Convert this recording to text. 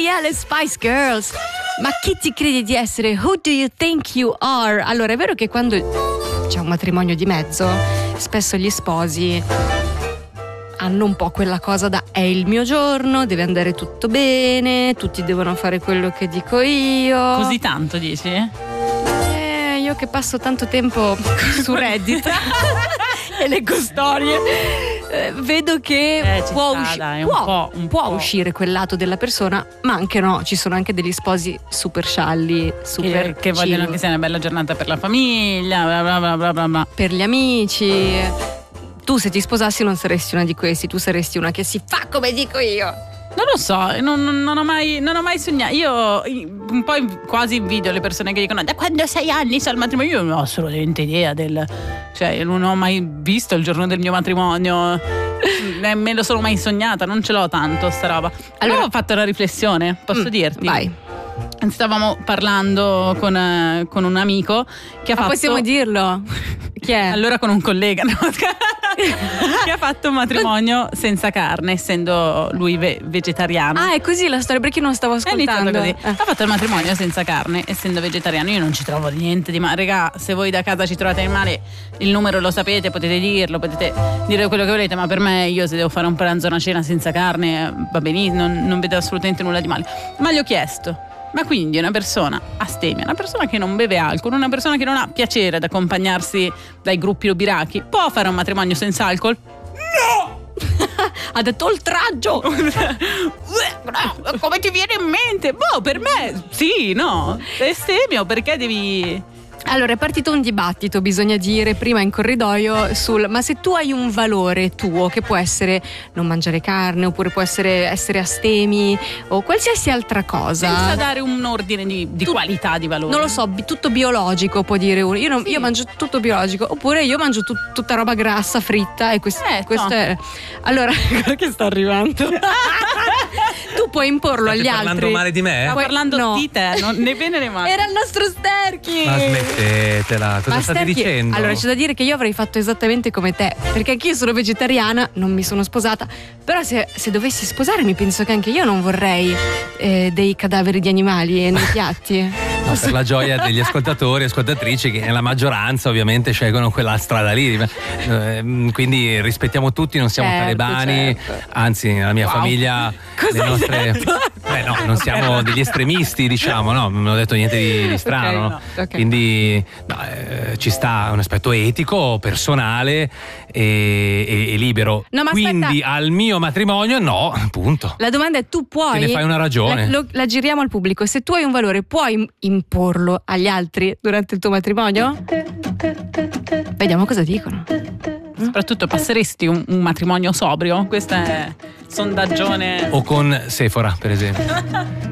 le Spice Girls. Ma chi ti credi di essere? Who do you think you are? Allora, è vero che quando c'è un matrimonio di mezzo, spesso gli sposi hanno un po' quella cosa da è il mio giorno, deve andare tutto bene, tutti devono fare quello che dico io. Così tanto dici? Io che passo tanto tempo su Reddit e leggo storie, vedo che può uscire quel lato della persona, ma anche no, ci sono anche degli sposi super scialli, super che vogliono che sia una bella giornata per la famiglia, bla bla bla bla bla bla. Per gli amici. Tu se ti sposassi non saresti una di questi, tu saresti una che si fa come dico io. Non lo so, non ho mai sognato. Io un po' quasi invidio le persone che dicono da quando 6 anni sono al matrimonio. Io non ho assolutamente idea cioè non ho mai visto il giorno del mio matrimonio, me lo sono mai sognata, non ce l'ho tanto sta roba. Allora ho fatto una riflessione, posso dirti? Vai. Stavamo parlando con un amico che ha fatto... possiamo dirlo? Chi è? Allora con un collega, no? Che ha fatto un matrimonio senza carne, essendo lui vegetariano. Ah, è così la storia, perché non stavo ascoltando. Così. Ha fatto il matrimonio senza carne, essendo vegetariano. Io non ci trovo niente di male. Regà, se voi da casa ci trovate male, il numero lo sapete, potete dirlo, potete dire quello che volete, ma per me, io se devo fare un pranzo, una cena senza carne, va benissimo, non vedo assolutamente nulla di male. Ma gli ho chiesto: ma quindi una persona astemia, una persona che non beve alcol, una persona che non ha piacere ad accompagnarsi dai gruppi ubriachi, può fare un matrimonio senza alcol? No! Ha detto oltraggio! Come ti viene in mente? Boh, per me sì, no. Estemio, perché devi... Allora, è partito un dibattito, bisogna dire, prima in corridoio ma se tu hai un valore tuo, che può essere non mangiare carne, oppure può essere astemi o qualsiasi altra cosa, senza dare un ordine di qualità, di valore. Non lo so, tutto biologico può dire uno. Io mangio tutto biologico, oppure io mangio tutta roba grassa, fritta, e questo è. Allora, guarda che sta arrivando. Tu puoi imporlo agli altri. State parlando male di me? Sto parlando di te, né bene né male. Era il nostro Sterchi. Ma smettetela, cosa state dicendo? Allora, c'è da dire che io avrei fatto esattamente come te, perché anch'io sono vegetariana, non mi sono sposata, però se dovessi sposarmi penso che anche io non vorrei dei cadaveri di animali nei piatti. No, per la gioia degli ascoltatori e ascoltatrici, che nella maggioranza ovviamente scelgono quella strada lì, quindi rispettiamo tutti, non siamo talebani, anzi nella mia famiglia le nostre non siamo degli estremisti, diciamo, no, non ho detto niente di strano, okay. Quindi ci sta un aspetto etico, personale e libero. No, ma quindi al mio matrimonio no, punto. La domanda è: tu puoi, te ne fai una ragione, la giriamo al pubblico, se tu hai un valore puoi imporlo agli altri durante il tuo matrimonio? Vediamo cosa dicono. Soprattutto, passeresti un matrimonio sobrio? Questa è sondaggione. O con Sephora, per esempio.